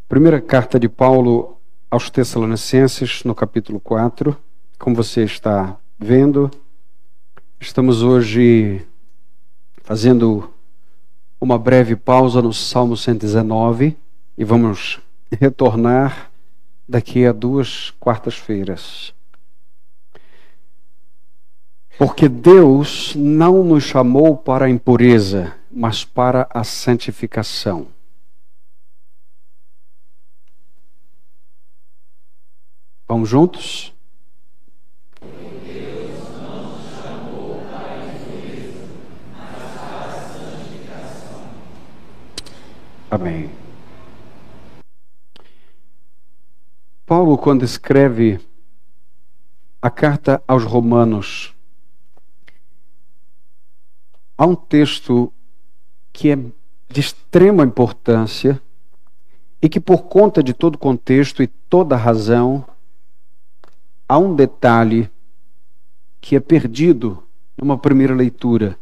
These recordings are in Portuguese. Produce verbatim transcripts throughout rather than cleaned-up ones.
Primeira carta de Paulo aos Tessalonicenses, no capítulo quatro. Como você está vendo, estamos hoje fazendo uma breve pausa no Salmo cento e dezenove e vamos retornar daqui a duas quartas-feiras. Porque Deus não nos chamou para a impureza, mas para a santificação. Vamos juntos? Deus não nos chamou para a impureza, mas para a santificação. Amém. Paulo, quando escreve a carta aos Romanos, há um texto que é de extrema importância e que, por conta de todo o contexto e toda a razão, há um detalhe que é perdido numa primeira leitura.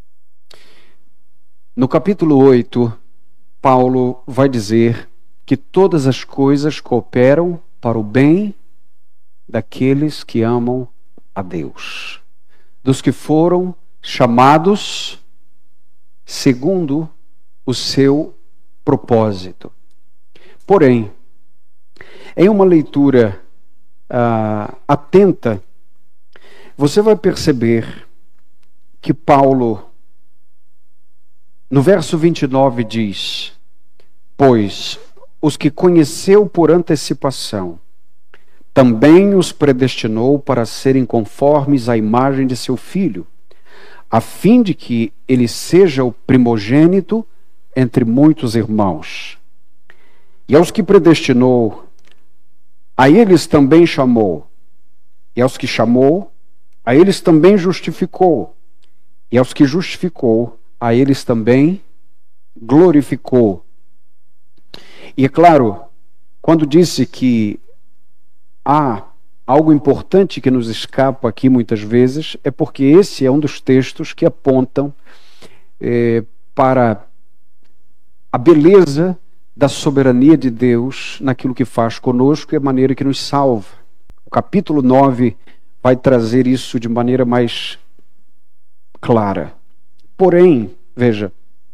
No capítulo oito, Paulo vai dizer que todas as coisas cooperam para o bem daqueles que amam a Deus, dos que foram chamados segundo o seu propósito. Porém, em uma leitura uh, atenta, você vai perceber que Paulo, no verso vinte e nove, diz: pois os que conheceu por antecipação, também os predestinou para serem conformes à imagem de seu Filho, a fim de que ele seja o primogênito entre muitos irmãos. E aos que predestinou, a eles também chamou. E aos que chamou, a eles também justificou. E aos que justificou, a eles também glorificou. E é claro, quando disse que há algo importante que nos escapa aqui muitas vezes, é porque esse é um dos textos que apontam é, para a beleza da soberania de Deus naquilo que faz conosco e a maneira que nos salva. O capítulo nove vai trazer isso de maneira mais clara. Porém, veja,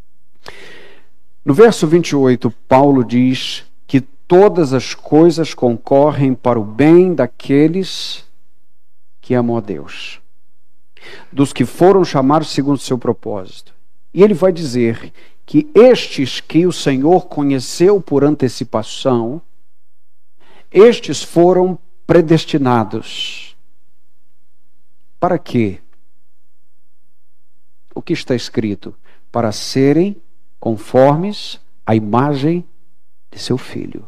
no verso vinte e oito, Paulo diz que todas as coisas concorrem para o bem daqueles que amam a Deus, dos que foram chamados segundo o seu propósito. E ele vai dizer que estes que o Senhor conheceu por antecipação, estes foram predestinados. Para quê? O que está escrito? Para serem conformes à imagem de seu Filho.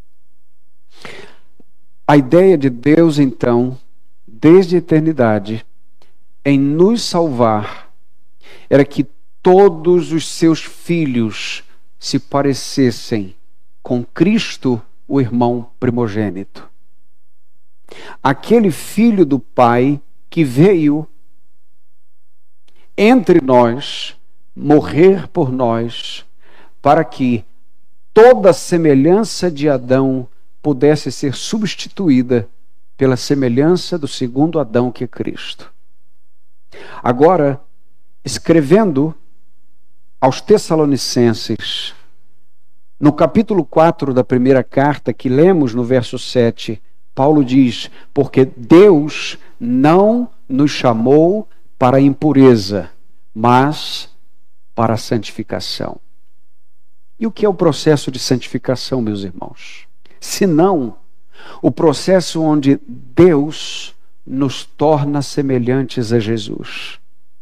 A ideia de Deus, então, desde a eternidade, em nos salvar, era que todos os seus filhos se parecessem com Cristo, o irmão primogênito. Aquele filho do Pai que veio entre nós, morrer por nós, para que toda a semelhança de Adão pudesse ser substituída pela semelhança do segundo Adão, que é Cristo. Agora, escrevendo aos Tessalonicenses, no capítulo quatro da primeira carta, que lemos no verso sete, Paulo diz: porque Deus não nos chamou para a impureza, mas para a santificação. E o que é o processo de santificação, meus irmãos? Senão o processo onde Deus nos torna semelhantes a Jesus.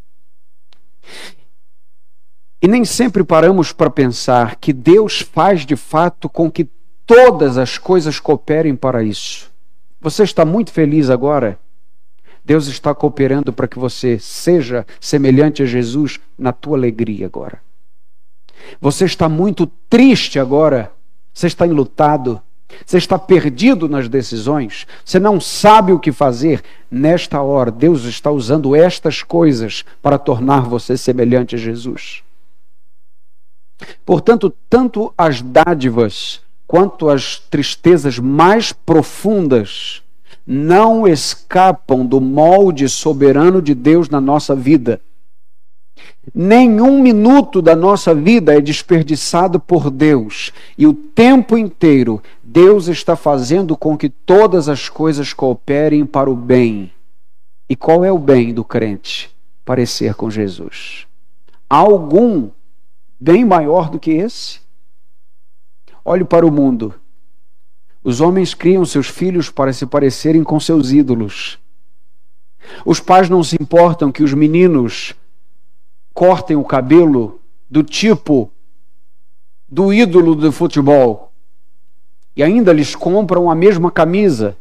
E nem sempre paramos para pensar que Deus faz de fato com que todas as coisas cooperem para isso. Você está muito feliz agora? Deus está cooperando para que você seja semelhante a Jesus na tua alegria agora. Você está muito triste agora? Você está enlutado? Você está perdido nas decisões? Você não sabe o que fazer? Nesta hora, Deus está usando estas coisas para tornar você semelhante a Jesus. Portanto, tanto as dádivas quanto as tristezas mais profundas não escapam do molde soberano de Deus na nossa vida. Nenhum minuto da nossa vida é desperdiçado por Deus. E o tempo inteiro, Deus está fazendo com que todas as coisas cooperem para o bem. E qual é o bem do crente? Parecer com Jesus. Há algum bem maior do que esse? Olhe para o mundo. Os homens criam seus filhos para se parecerem com seus ídolos. Os pais não se importam que os meninos cortem o cabelo do tipo do ídolo do futebol. E ainda lhes compram a mesma camisa.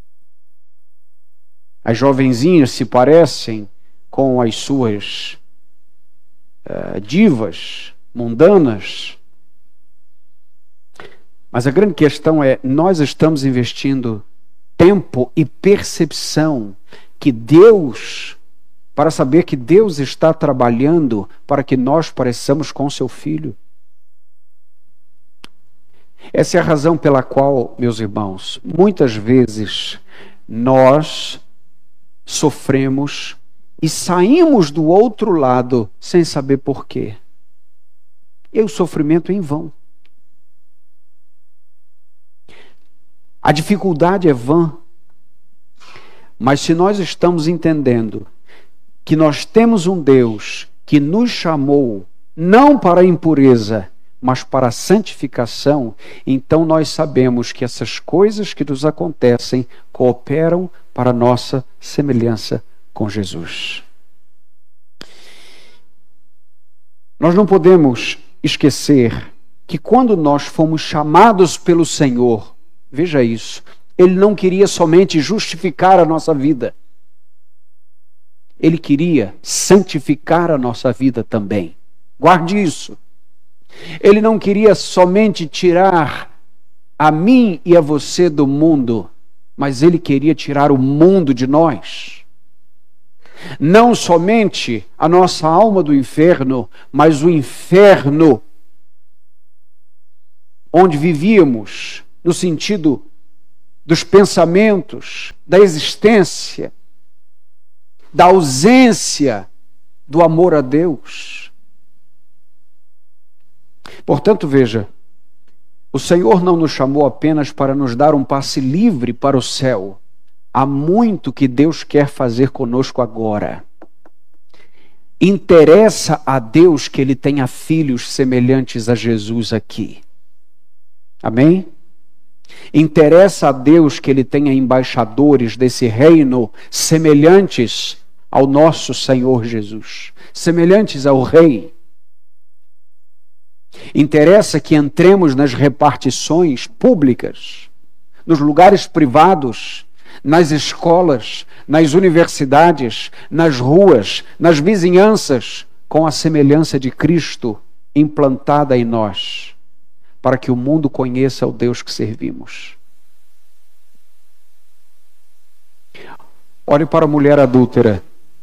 As jovenzinhas se parecem com as suas uh, divas mundanas. Mas a grande questão é, nós estamos investindo tempo e percepção que Deus, para saber que Deus está trabalhando para que nós pareçamos com seu Filho. Essa é a razão pela qual, meus irmãos, muitas vezes nós sofremos e saímos do outro lado sem saber por quê. E o sofrimento é em vão. A dificuldade é vã. Mas se nós estamos entendendo que nós temos um Deus que nos chamou não para a impureza, mas para a santificação, então nós sabemos que essas coisas que nos acontecem cooperam para a nossa semelhança com Jesus. Nós não podemos esquecer que quando nós fomos chamados pelo Senhor, veja isso, Ele não queria somente justificar a nossa vida. Ele queria santificar a nossa vida também. Guarde isso. Ele não queria somente tirar a mim e a você do mundo, mas Ele queria tirar o mundo de nós. Não somente a nossa alma do inferno, mas o inferno onde vivíamos, no sentido dos pensamentos, da existência, da ausência do amor a Deus. Portanto, veja, o Senhor não nos chamou apenas para nos dar um passe livre para o céu. Há muito que Deus quer fazer conosco agora. Interessa a Deus que Ele tenha filhos semelhantes a Jesus aqui. Amém? Interessa a Deus que Ele tenha embaixadores desse reino semelhantes ao nosso Senhor Jesus, semelhantes ao Rei. Interessa que entremos nas repartições públicas, nos lugares privados, nas escolas, nas universidades, nas ruas, nas vizinhanças, com a semelhança de Cristo implantada em nós, para que o mundo conheça o Deus que servimos. Olhe para a mulher adúltera.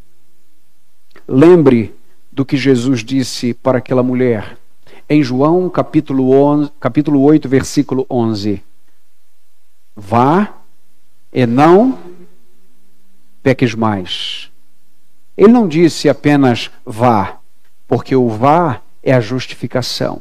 Lembre do que Jesus disse para aquela mulher. Em João capítulo, onze, capítulo oito, versículo onze. Vá e não peques mais. Ele não disse apenas vá, porque o vá é a justificação.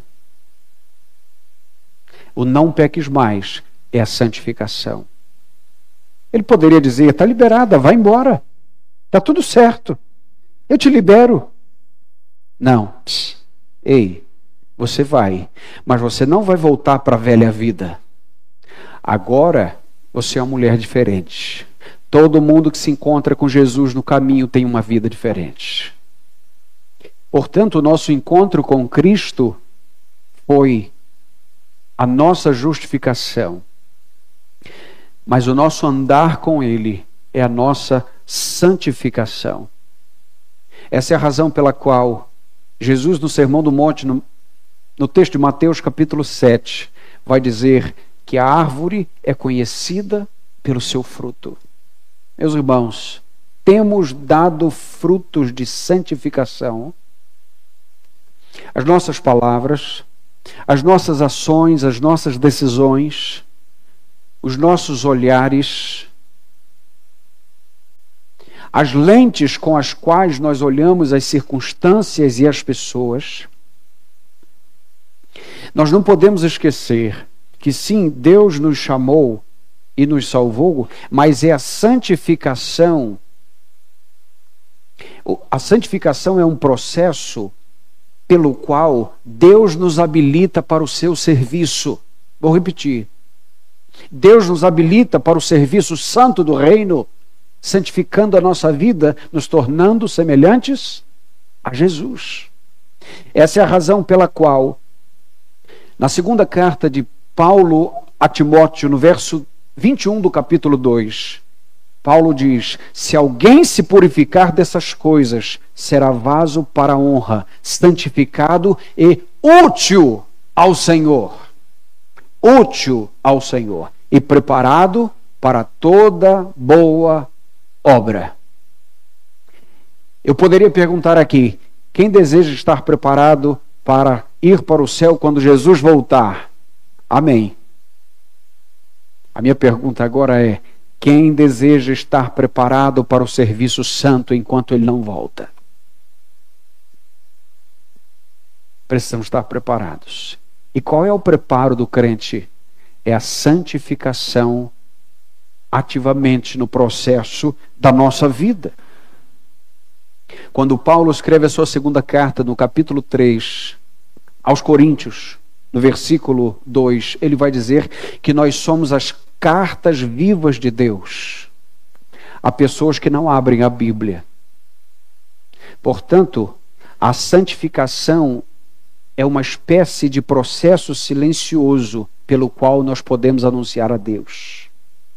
O não peques mais é a santificação. Ele poderia dizer, está liberada, vai embora. Está tudo certo. Eu te libero. Não. Ei, você vai, mas você não vai voltar para a velha vida. Agora, você é uma mulher diferente. Todo mundo que se encontra com Jesus no caminho tem uma vida diferente. Portanto, o nosso encontro com Cristo foi a nossa justificação. Mas o nosso andar com Ele é a nossa santificação. Essa é a razão pela qual Jesus, no Sermão do Monte, no, no texto de Mateus capítulo sete, vai dizer que a árvore é conhecida pelo seu fruto. Meus irmãos, temos dado frutos de santificação. As nossas palavras, as nossas ações, as nossas decisões, os nossos olhares, as lentes com as quais nós olhamos as circunstâncias e as pessoas. Nós não podemos esquecer que sim, Deus nos chamou e nos salvou, mas é a santificação. A santificação é um processo pelo qual Deus nos habilita para o seu serviço. Vou repetir. Deus nos habilita para o serviço santo do reino, santificando a nossa vida, nos tornando semelhantes a Jesus. Essa é a razão pela qual, na segunda carta de Paulo a Timóteo, no verso vinte e um do capítulo dois, Paulo diz: se alguém se purificar dessas coisas, será vaso para a honra, santificado e útil ao Senhor. Útil ao Senhor. E preparado para toda boa obra. Eu poderia perguntar aqui: quem deseja estar preparado para ir para o céu quando Jesus voltar? Amém. A minha pergunta agora é: quem deseja estar preparado para o serviço santo enquanto ele não volta? Precisamos estar preparados. E qual é o preparo do crente? É a santificação ativamente no processo da nossa vida. Quando Paulo escreve a sua segunda carta, no capítulo três, aos Coríntios, no versículo dois, ele vai dizer que nós somos as cartas vivas de Deus. Há pessoas que não abrem a Bíblia. Portanto, a santificação é uma espécie de processo silencioso pelo qual nós podemos anunciar a Deus.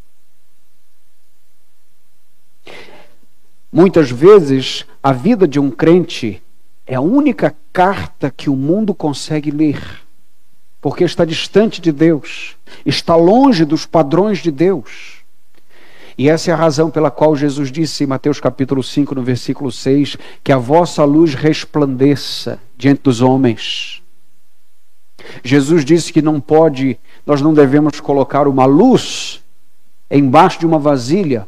Muitas vezes, a vida de um crente é a única carta que o mundo consegue ler, porque está distante de Deus, está longe dos padrões de Deus. E essa é a razão pela qual Jesus disse em Mateus capítulo cinco, no versículo seis, que a vossa luz resplandeça diante dos homens. Jesus disse que não pode, nós não devemos colocar uma luz embaixo de uma vasilha,